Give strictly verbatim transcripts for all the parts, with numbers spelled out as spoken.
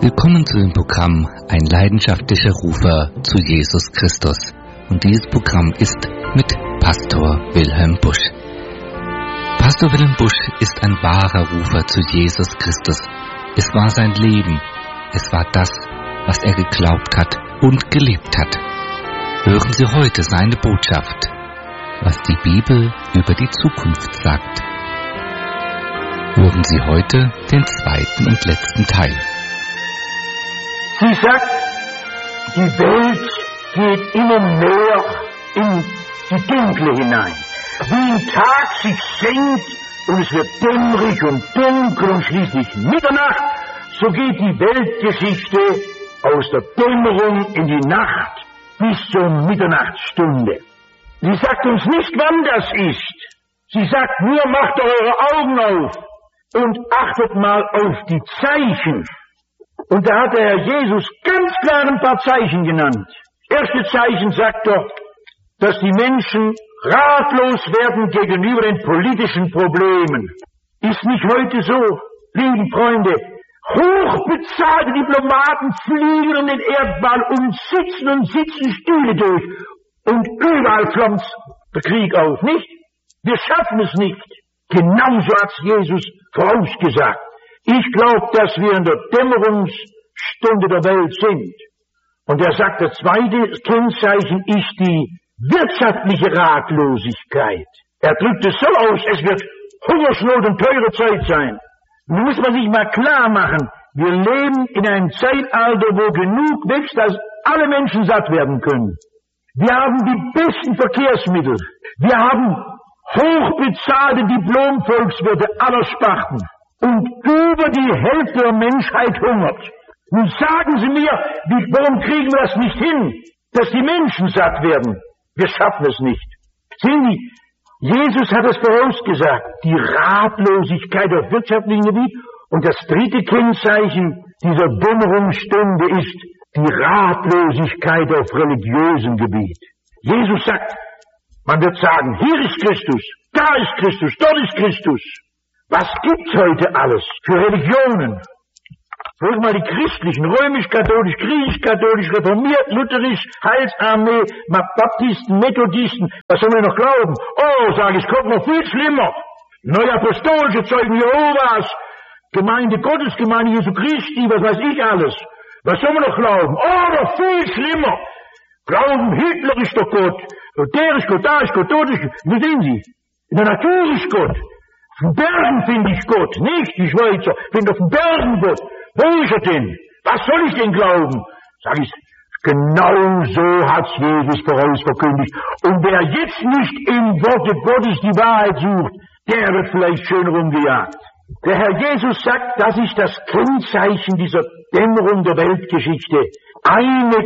Willkommen zu dem Programm Ein leidenschaftlicher Rufer zu Jesus Christus. Und dieses Programm ist mit Pastor Wilhelm Busch. Pastor Wilhelm Busch ist ein wahrer Rufer zu Jesus Christus. Es war sein Leben. Es war das, was er geglaubt hat und gelebt hat. Hören Sie heute seine Botschaft, was die Bibel über die Zukunft sagt. Hören Sie heute den zweiten und letzten Teil. Sie sagt, die Welt geht immer mehr in die Dunkle hinein. Wie ein Tag sich senkt und es wird dämmerig und dunkel und schließlich Mitternacht, so geht die Weltgeschichte aus der Dämmerung in die Nacht bis zur Mitternachtsstunde. Sie sagt uns nicht, wann das ist. Sie sagt nur, macht eure Augen auf und achtet mal auf die Zeichen. Und da hat der Herr Jesus ganz klar ein paar Zeichen genannt. Das erste Zeichen sagt doch, dass die Menschen ratlos werden gegenüber den politischen Problemen. Ist nicht heute so, lieben Freunde? Hochbezahlte Diplomaten fliegen um den Erdball und sitzen und sitzen Stühle durch. Und überall flammt der Krieg auf, nicht? Wir schaffen es nicht. Genauso hat Jesus vorausgesagt. Ich glaube, dass wir in der Dämmerungsstunde der Welt sind. Und er sagt, das zweite Kennzeichen ist die wirtschaftliche Ratlosigkeit. Er drückt es so aus, es wird Hungersnot und teure Zeit sein. Nun muss man sich mal klar machen, wir leben in einem Zeitalter, wo genug wächst, dass alle Menschen satt werden können. Wir haben die besten Verkehrsmittel. Wir haben hochbezahlte Diplom-Volkswirte aller Sparten. Und über die Hälfte der Menschheit hungert. Nun sagen Sie mir, wie, warum kriegen wir das nicht hin, dass die Menschen satt werden? Wir schaffen es nicht. Sehen Sie, Jesus hat es vorausgesagt, die Ratlosigkeit auf wirtschaftlichem Gebiet. Und das dritte Kennzeichen dieser Dämmerungsstunde ist die Ratlosigkeit auf religiösem Gebiet. Jesus sagt, man wird sagen, hier ist Christus, da ist Christus, dort ist Christus. Was gibt's heute alles für Religionen? Hol mal die christlichen, römisch-katholisch, griechisch-katholisch, reformiert, lutherisch, Heilsarmee, Baptisten, Methodisten. Was sollen wir noch glauben? Oh, sage ich, kommt noch viel schlimmer. Neuapostolische Zeugen Jehovas, Gemeinde Gottes, Gemeinde Jesu Christi, was weiß ich alles. Was sollen wir noch glauben? Oh, noch viel schlimmer. Glauben, Hitler ist doch Gott. Der ist Gott, da ist Gott, dort ist Gott. Wie sehen Sie? In der Natur ist Gott. Auf den Bergen finde ich Gott, nicht die Schweizer. Finde auf den Bergen Gott. Wo ist er denn? Was soll ich denn glauben? Sag ich, genau so hat Jesus voraus verkündigt. Und wer jetzt nicht im Worte Gottes die Wahrheit sucht, der wird vielleicht schön rumgejagt. Der Herr Jesus sagt, das ist das Kennzeichen dieser Dämmerung der Weltgeschichte. Eine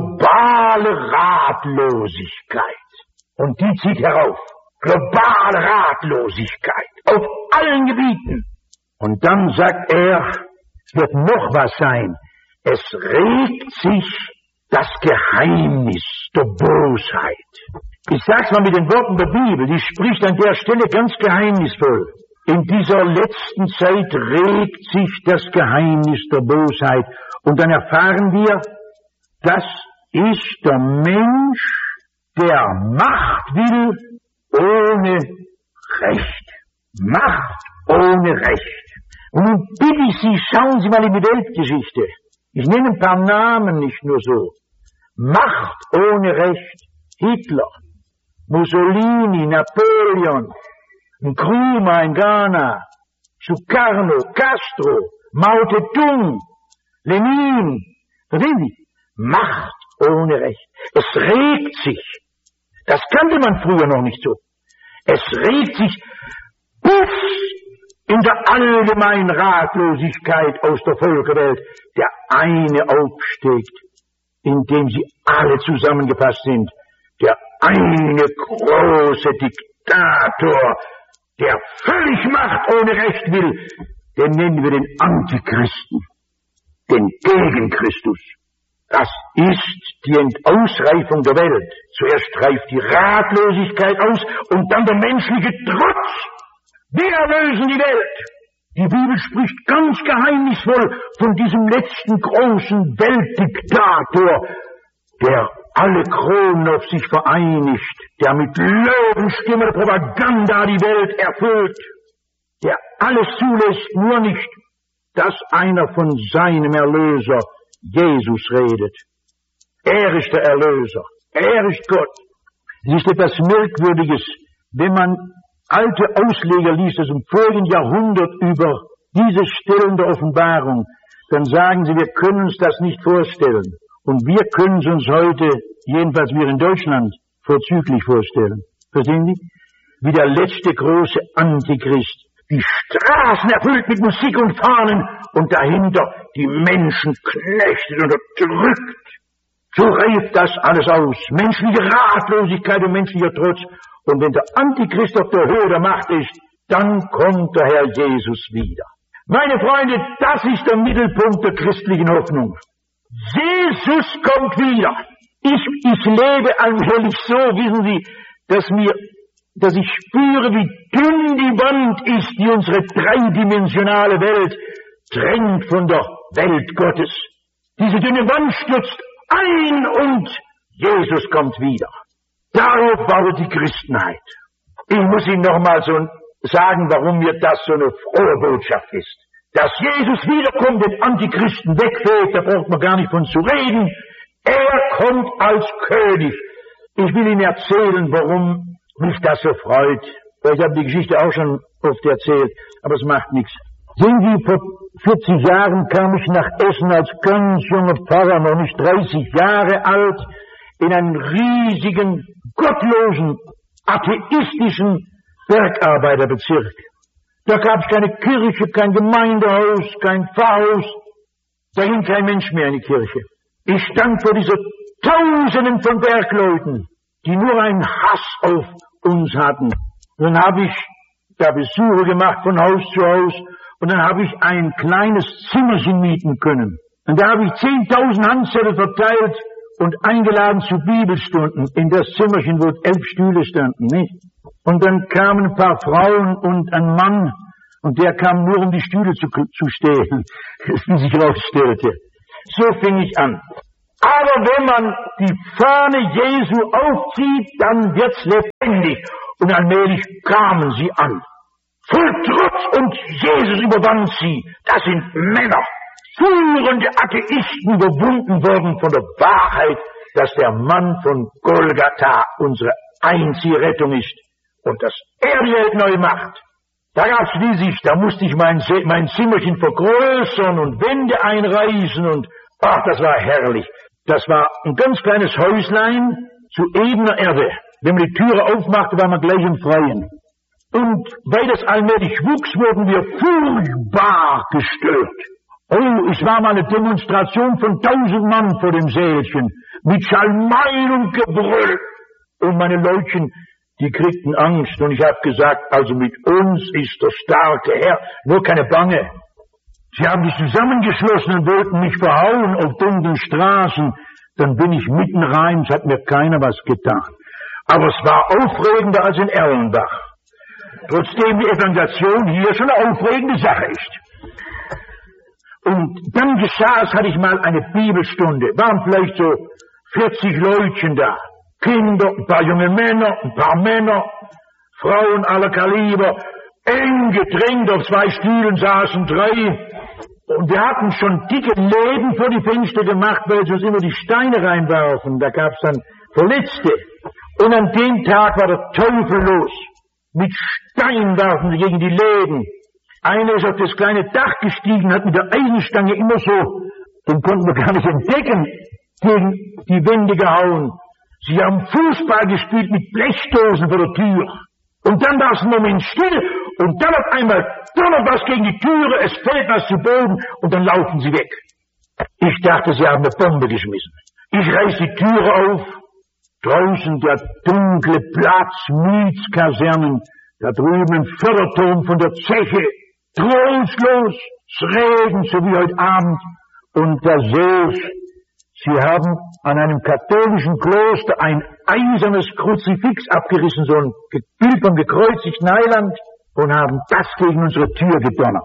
globale Ratlosigkeit. Und die zieht herauf. Globale Ratlosigkeit. Auf allen Gebieten. Und dann sagt er, es wird noch was sein. Es regt sich das Geheimnis der Bosheit. Ich sag's mal mit den Worten der Bibel, die spricht an der Stelle ganz geheimnisvoll. In dieser letzten Zeit regt sich das Geheimnis der Bosheit. Und dann erfahren wir, das ist der Mensch, der Macht will ohne Recht. Macht ohne Recht. Und nun bitte ich Sie, schauen Sie mal in die Weltgeschichte. Ich nenne ein paar Namen, nicht nur so. Macht ohne Recht. Hitler, Mussolini, Napoleon, Nkrumah in Ghana, Sukarno, Castro, Mao Zedong, Lenin. Verstehen Sie? Macht ohne Recht. Es regt sich. Das kannte man früher noch nicht so. Es regt sich bis in der allgemeinen Ratlosigkeit aus der Völkerwelt der eine aufsteigt, indem sie alle zusammengefasst sind. Der eine große Diktator, der völlig Macht ohne Recht will, den nennen wir den Antichristen, den Gegenchristus. Das ist die Endausreifung der Welt. Zuerst reift die Ratlosigkeit aus und dann der menschliche Trotz. Wir erlösen die Welt. Die Bibel spricht ganz geheimnisvoll von diesem letzten großen Weltdiktator, der alle Kronen auf sich vereinigt, der mit Löwenstimme der Propaganda die Welt erfüllt, der alles zulässt, nur nicht, dass einer von seinem Erlöser, Jesus, redet. Er ist der Erlöser, er ist Gott. Es ist etwas Merkwürdiges, wenn man alte Ausleger liest aus dem vorigen Jahrhundert über diese Stellen der Offenbarung, dann sagen sie, wir können uns das nicht vorstellen. Und wir können es uns heute, jedenfalls wir in Deutschland, vorzüglich vorstellen. Verstehen Sie? Wie der letzte große Antichrist, die Straßen erfüllt mit Musik und Fahnen und dahinter die Menschen knechtet und unterdrückt. So reift das alles aus. Menschliche Ratlosigkeit und menschlicher Trotz. Und wenn der Antichrist auf der Höhe der Macht ist, dann kommt der Herr Jesus wieder. Meine Freunde, das ist der Mittelpunkt der christlichen Hoffnung. Jesus kommt wieder. Ich, ich lebe allmählich so, wissen Sie, dass mir, dass ich spüre, wie dünn die Wand ist, die unsere dreidimensionale Welt trennt von der Welt Gottes. Diese dünne Wand stürzt ein und Jesus kommt wieder. Darauf baut die Christenheit. Ich muss Ihnen nochmal so sagen, warum mir das so eine frohe Botschaft ist. Dass Jesus wiederkommt, den Antichristen wegfegt, da braucht man gar nicht von zu reden. Er kommt als König. Ich will Ihnen erzählen, warum mich das so freut. Ich habe die Geschichte auch schon oft erzählt, aber es macht nichts. Sehen Sie, vor vierzig Jahren kam ich nach Essen als ganz junger Pfarrer, noch nicht dreißig Jahre alt, in einen riesigen, gottlosen, atheistischen Bergarbeiterbezirk. Da gab es keine Kirche, kein Gemeindehaus, kein Pfarrhaus. Da ging kein Mensch mehr in die Kirche. Ich stand vor dieser Tausenden von Bergleuten, die nur einen Hass auf uns hatten. Dann habe ich da Besuche gemacht von Haus zu Haus und dann habe ich ein kleines Zimmerchen mieten können. Und da habe ich zehntausend Handzettel verteilt und eingeladen zu Bibelstunden in das Zimmerchen, wo elf Stühle standen, nicht? Und dann kamen ein paar Frauen und ein Mann, und der kam nur, um die Stühle zu, zu stehlen, wie sich herausstellte. So fing ich an. Aber wenn man die Fahne Jesu aufzieht, dann wird's lebendig. Und allmählich kamen sie an. Voll Trotz, und Jesus überwand sie. Das sind Männer, führende Atheisten, überwunden worden von der Wahrheit, dass der Mann von Golgatha unsere einzige Rettung ist. Und dass er die Welt neu macht. Da gab's schließlich, da musste ich mein, mein Zimmerchen vergrößern und Wände einreißen und, ach, das war herrlich. Das war ein ganz kleines Häuslein zu ebener Erde. Wenn man die Türe aufmachte, war man gleich im Freien. Und weil das allmählich wuchs, wurden wir furchtbar gestört. Oh, es war mal eine Demonstration von tausend Mann vor dem Sälchen, mit Schalmeien und Gebrüll. Und meine Leutchen, die kriegten Angst, und ich habe gesagt, also mit uns ist der starke Herr, nur keine Bange. Sie haben sich zusammengeschlossen und wollten mich verhauen auf dunklen Straßen. Dann bin ich mitten rein, es hat mir keiner was getan. Aber es war aufregender als in Erlenbach. Trotzdem die Evangelisation hier schon eine aufregende Sache ist. Und dann geschah es, hatte ich mal eine Bibelstunde, waren vielleicht so vierzig Leutchen da. Kinder, ein paar junge Männer, ein paar Männer, Frauen aller Kaliber, eng gedrängt, auf zwei Stühlen saßen drei. Und wir hatten schon dicke Läden vor die Fenster gemacht, weil sie uns immer die Steine reinwarfen. Da gab's dann Verletzte. Und an dem Tag war der Teufel los. Mit Steinen warfen sie gegen die Läden. Einer ist auf das kleine Dach gestiegen, hat mit der Eisenstange immer so, den konnten wir gar nicht entdecken, gegen die Wände gehauen. Sie haben Fußball gespielt mit Blechdosen vor der Tür. Und dann war es einen Moment still und dann auf einmal donnert was gegen die Türe, es fällt was zu Boden und dann laufen sie weg. Ich dachte, sie haben eine Bombe geschmissen. Ich reiß die Türe auf. Draußen der dunkle Platz, Mietskasernen, da drüben ein Förderturm von der Zeche, trostlos, es regnet so wie heute Abend und da sehe ich, sie haben an einem katholischen Kloster ein eisernes Kruzifix abgerissen, so ein Bild vom gekreuzigten Heiland, und haben das gegen unsere Tür gedonnert.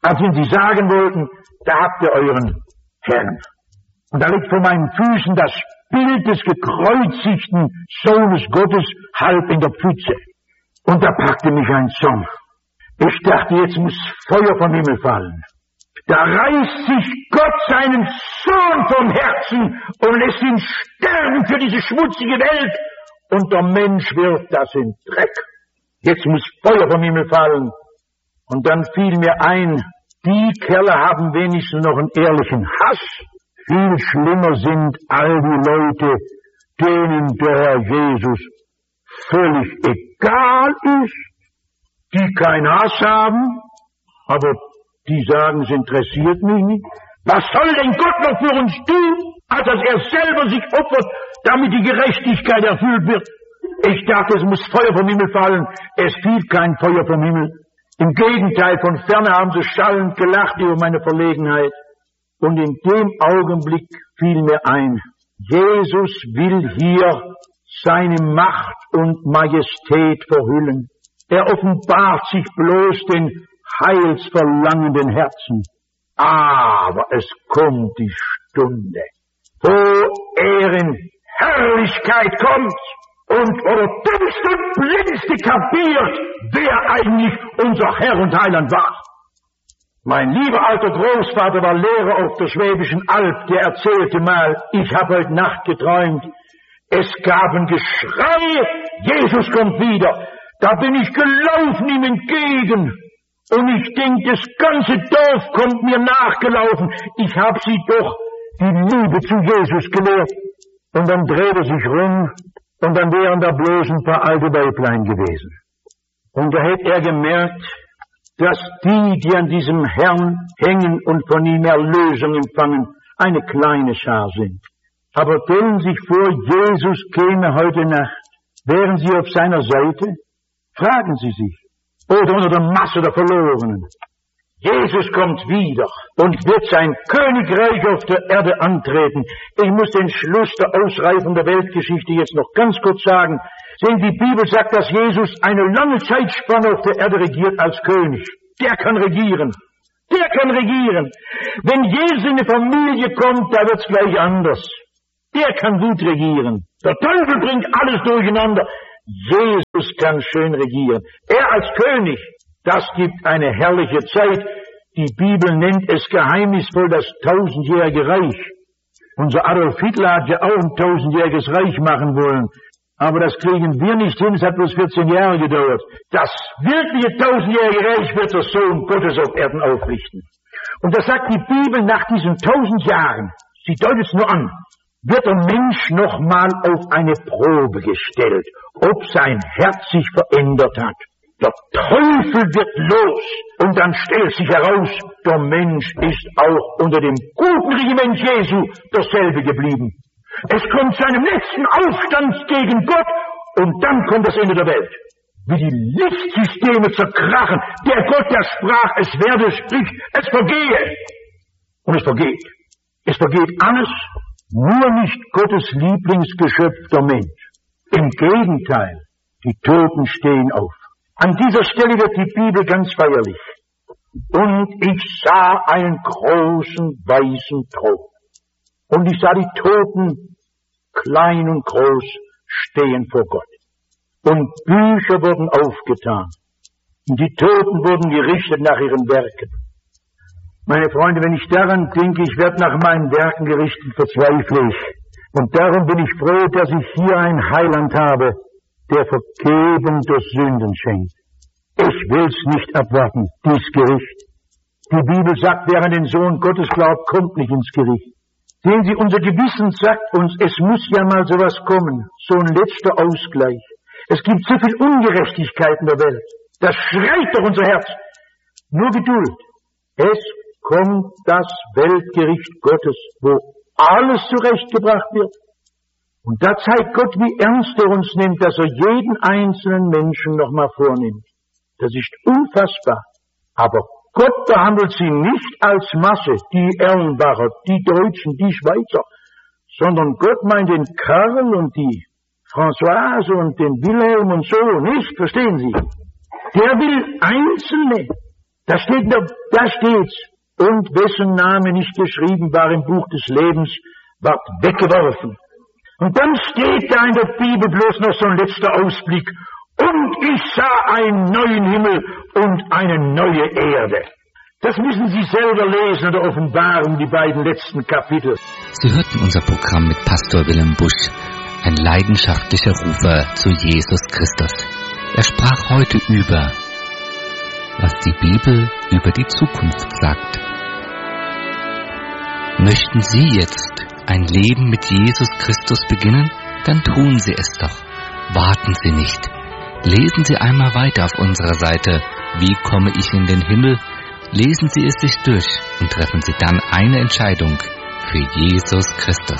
als wenn sie sagen wollten, da habt ihr euren Herrn. Und da liegt vor meinen Füßen das Bild des gekreuzigten Sohnes Gottes halb in der Pfütze. Und da packte mich ein Zorn. Ich dachte, jetzt muss Feuer vom Himmel fallen. Da reißt sich Gott seinen Sohn vom Herzen und lässt ihn sterben für diese schmutzige Welt. Und der Mensch wirft das in Dreck. Jetzt muss Feuer vom Himmel fallen. Und dann fiel mir ein, die Kerle haben wenigstens noch einen ehrlichen Hass. Viel schlimmer sind all die Leute, denen der Herr Jesus völlig egal ist, die keinen Hass haben, aber die sagen, es interessiert mich nicht. Was soll denn Gott noch für uns tun, als dass er selber sich opfert, damit die Gerechtigkeit erfüllt wird? Ich dachte, es muss Feuer vom Himmel fallen. Es fiel kein Feuer vom Himmel. Im Gegenteil, von ferne haben sie schallend gelacht über meine Verlegenheit. Und in dem Augenblick fiel mir ein, Jesus will hier seine Macht und Majestät verhüllen. Er offenbart sich bloß den heilsverlangenden Herzen. Aber es kommt die Stunde, wo er in Herrlichkeit kommt und wo der Dümmste und Blindste kapiert, wer eigentlich unser Herr und Heiland war. Mein lieber alter Großvater war Lehrer auf der Schwäbischen Alb, der erzählte mal, ich habe heute Nacht geträumt, es gab ein Geschrei, Jesus kommt wieder. Da bin ich gelaufen ihm entgegen. Und ich denke, das ganze Dorf kommt mir nachgelaufen. Ich habe sie doch die Liebe zu Jesus gelehrt. Und dann dreht er sich rum und dann wären da bloß ein paar alte Weiblein gewesen. Und da hätte er gemerkt, dass die, die an diesem Herrn hängen und von ihm Erlösung empfangen, eine kleine Schar sind. Aber stellen Sie sich vor, Jesus käme heute Nacht. Wären Sie auf seiner Seite? Fragen Sie sich. Oder unter der Masse der Verlorenen. Jesus kommt wieder und wird sein Königreich auf der Erde antreten. Ich muss den Schluss der Ausreifung der Weltgeschichte jetzt noch ganz kurz sagen. Denn die Bibel sagt, dass Jesus eine lange Zeitspanne auf der Erde regiert als König. Der kann regieren. Der kann regieren. Wenn Jesus in eine Familie kommt, da wird's gleich anders. Der kann gut regieren. Der Teufel bringt alles durcheinander. Jesus kann schön regieren. Er als König, das gibt eine herrliche Zeit. Die Bibel nennt es geheimnisvoll das tausendjährige Reich. Unser Adolf Hitler hat ja auch ein tausendjähriges Reich machen wollen. Aber das kriegen wir nicht hin, es hat bloß vierzehn Jahre gedauert. Das wirkliche tausendjährige Reich wird der Sohn Gottes auf Erden aufrichten. Und das sagt die Bibel nach diesen tausend Jahren, sie deutet es nur an, wird der Mensch nochmal auf eine Probe gestellt, ob sein Herz sich verändert hat. Der Teufel wird los und dann stellt sich heraus, der Mensch ist auch unter dem guten Regiment Jesu dasselbe geblieben. Es kommt zu einem letzten Aufstand gegen Gott und dann kommt das Ende der Welt. Wie die Lichtsysteme zerkrachen, der Gott, der sprach, es werde, spricht, es vergehe. Und es vergeht. Es vergeht alles, nur nicht Gottes Lieblingsgeschöpf, der Mensch. Im Gegenteil, die Toten stehen auf. An dieser Stelle wird die Bibel ganz feierlich. Und ich sah einen großen weißen Thron. Und ich sah die Toten, klein und groß, stehen vor Gott. Und Bücher wurden aufgetan. Und die Toten wurden gerichtet nach ihren Werken. Meine Freunde, wenn ich daran denke, ich werde nach meinen Werken gerichtet, verzweifle ich. Und darum bin ich froh, dass ich hier einen Heiland habe, der Vergebung der Sünden schenkt. Ich will's nicht abwarten, dies Gericht. Die Bibel sagt, wer an den Sohn Gottes glaubt, kommt nicht ins Gericht. Sehen Sie, unser Gewissen sagt uns, es muss ja mal sowas kommen, so ein letzter Ausgleich. Es gibt so viel Ungerechtigkeit in der Welt. Das schreit doch unser Herz. Nur Geduld. Es kommt das Weltgericht Gottes, wo alles zurechtgebracht wird. Und da zeigt Gott, wie ernst er uns nimmt, dass er jeden einzelnen Menschen nochmal vornimmt. Das ist unfassbar. Aber Gott behandelt sie nicht als Masse, die Erlenbacher, die Deutschen, die Schweizer, sondern Gott meint den Karl und die Françoise und den Wilhelm und so, nicht? Verstehen Sie? Der will Einzelne, Da steht, da steht's. Und wessen Name nicht geschrieben war im Buch des Lebens, ward weggeworfen. Und dann steht da in der Bibel bloß noch so ein letzter Ausblick. Und ich sah einen neuen Himmel und eine neue Erde. Das müssen Sie selber lesen in der Offenbarung, die beiden letzten Kapitel. Sie hörten unser Programm mit Pastor Wilhelm Busch, ein leidenschaftlicher Rufer zu Jesus Christus. Er sprach heute über, was die Bibel über die Zukunft sagt. Möchten Sie jetzt ein Leben mit Jesus Christus beginnen? Dann tun Sie es doch. Warten Sie nicht. Lesen Sie einmal weiter auf unserer Seite, wie komme ich in den Himmel? Lesen Sie es sich durch und treffen Sie dann eine Entscheidung für Jesus Christus.